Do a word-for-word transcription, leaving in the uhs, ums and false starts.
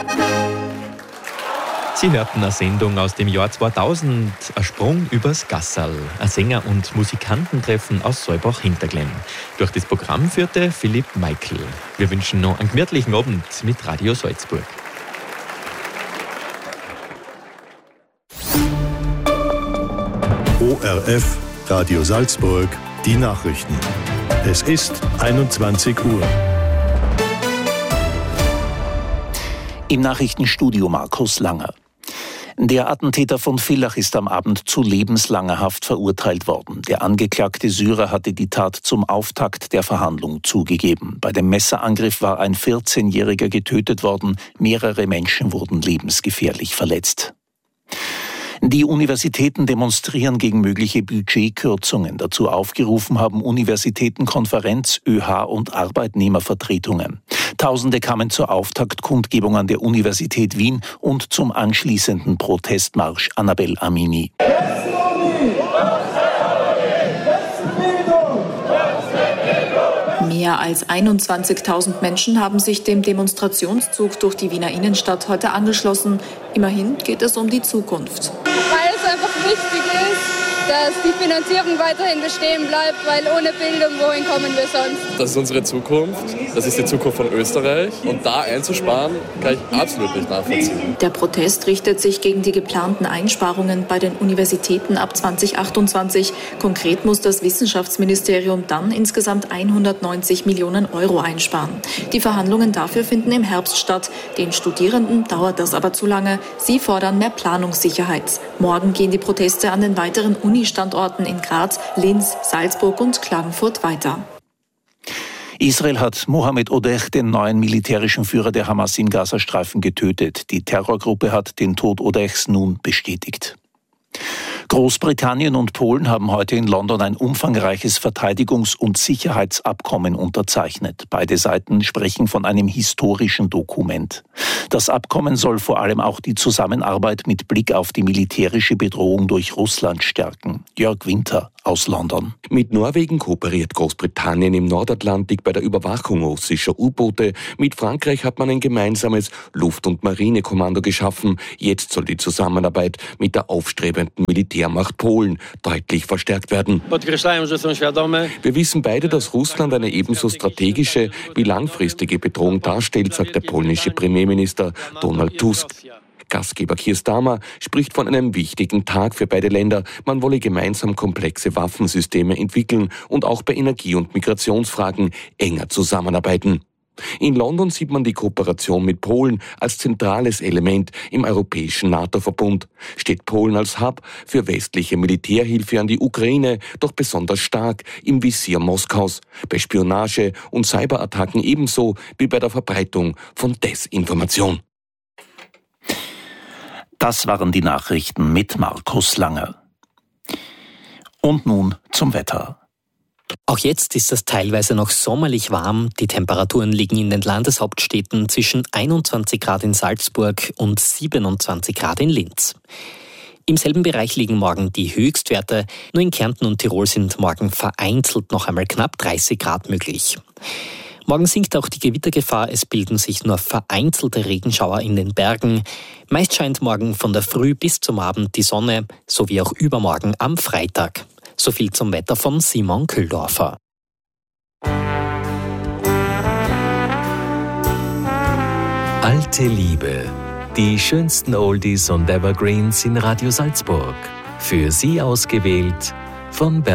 Sie hörten eine Sendung aus dem Jahr zweitausend, ein Sprung übers Gassal, ein Sänger- und Musikantentreffen aus Saalbach-Hinterglemm. Durch das Programm führte Philipp Meikl. Wir wünschen noch einen gemütlichen Abend mit Radio Salzburg. O R F, Radio Salzburg, die Nachrichten. Es ist einundzwanzig Uhr. Im Nachrichtenstudio Markus Langer. Der Attentäter von Villach ist am Abend zu lebenslanger Haft verurteilt worden. Der angeklagte Syrer hatte die Tat zum Auftakt der Verhandlung zugegeben. Bei dem Messerangriff war ein vierzehnjähriger getötet worden. Mehrere Menschen wurden lebensgefährlich verletzt. Die Universitäten demonstrieren gegen mögliche Budgetkürzungen. Dazu aufgerufen haben Universitätenkonferenz, ÖH und Arbeitnehmervertretungen. Tausende kamen zur Auftaktkundgebung an der Universität Wien und zum anschließenden Protestmarsch. Annabel Amini. Mehr als einundzwanzigtausend Menschen haben sich dem Demonstrationszug durch die Wiener Innenstadt heute angeschlossen. Immerhin geht es um die Zukunft. Weil es einfach wichtig ist, dass die Finanzierung weiterhin bestehen bleibt, weil ohne Bildung, wohin kommen wir sonst? Das ist unsere Zukunft, das ist die Zukunft von Österreich und da einzusparen, kann ich absolut nicht nachvollziehen. Der Protest richtet sich gegen die geplanten Einsparungen bei den Universitäten ab zwanzig achtundzwanzig. Konkret muss das Wissenschaftsministerium dann insgesamt hundertneunzig Millionen Euro einsparen. Die Verhandlungen dafür finden im Herbst statt. Den Studierenden dauert das aber zu lange. Sie fordern mehr Planungssicherheit. Morgen gehen die Proteste an den weiteren Uni-Standorten in Graz, Linz, Salzburg und Klagenfurt weiter. Israel hat Mohammed Odeh, den neuen militärischen Führer der Hamas im Gazastreifen, getötet. Die Terrorgruppe hat den Tod Odehs nun bestätigt. Großbritannien und Polen haben heute in London ein umfangreiches Verteidigungs- und Sicherheitsabkommen unterzeichnet. Beide Seiten sprechen von einem historischen Dokument. Das Abkommen soll vor allem auch die Zusammenarbeit mit Blick auf die militärische Bedrohung durch Russland stärken. Jörg Winter aus London. Mit Norwegen kooperiert Großbritannien im Nordatlantik bei der Überwachung russischer U-Boote. Mit Frankreich hat man ein gemeinsames Luft- und Marinekommando geschaffen. Jetzt soll die Zusammenarbeit mit der aufstrebenden Militärmacht Polen deutlich verstärkt werden. Wir wissen beide, dass Russland eine ebenso strategische wie langfristige Bedrohung darstellt, sagt der polnische Premierminister Donald Tusk. Gastgeber Keir Starmer spricht von einem wichtigen Tag für beide Länder. Man wolle gemeinsam komplexe Waffensysteme entwickeln und auch bei Energie- und Migrationsfragen enger zusammenarbeiten. In London sieht man die Kooperation mit Polen als zentrales Element im europäischen NATO-Verbund. Steht Polen als Hub für westliche Militärhilfe an die Ukraine doch besonders stark im Visier Moskaus, bei Spionage und Cyberattacken ebenso wie bei der Verbreitung von Desinformation. Das waren die Nachrichten mit Markus Langer. Und nun zum Wetter. Auch jetzt ist es teilweise noch sommerlich warm. Die Temperaturen liegen in den Landeshauptstädten zwischen einundzwanzig Grad in Salzburg und siebenundzwanzig Grad in Linz. Im selben Bereich liegen morgen die Höchstwerte. Nur in Kärnten und Tirol sind morgen vereinzelt noch einmal knapp dreißig Grad möglich. Morgen sinkt auch die Gewittergefahr, es bilden sich nur vereinzelte Regenschauer in den Bergen. Meist scheint morgen von der Früh bis zum Abend die Sonne, sowie auch übermorgen am Freitag. So viel zum Wetter von Simon Köhldorfer. Alte Liebe. Die schönsten Oldies und Evergreens in Radio Salzburg. Für Sie ausgewählt von